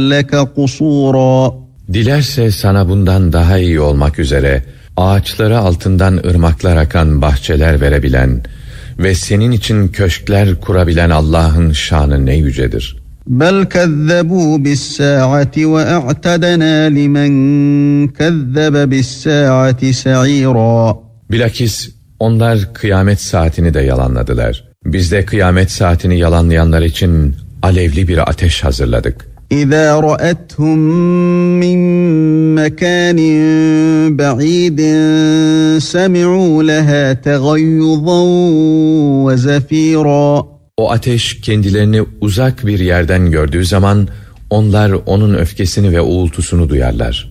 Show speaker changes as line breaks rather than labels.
لَكَ قُصُورًا.
Dilerse sana bundan daha iyi olmak üzere ağaçları altından ırmaklar akan bahçeler verebilen ve senin için köşkler kurabilen Allah'ın şanı ne yücedir.
بَلْ كَذَّبُوا بِالسَّاعَةِ وَاَعْتَدَنَا لِمَنْ كَذَّبَ بِالسَّاعَةِ سَعِيرًا.
Bilakis onlar kıyamet saatini de yalanladılar. Biz de kıyamet saatini yalanlayanlar için alevli bir ateş hazırladık.
اِذَا رَأَتْهُمْ مِنْ مَكَانٍ بَعِيدٍ سَمِعُوا لَهَا تَغَيُّظًا وَزَفِيرًا.
O ateş kendilerini uzak bir yerden gördüğü zaman onlar onun öfkesini ve uğultusunu duyarlar.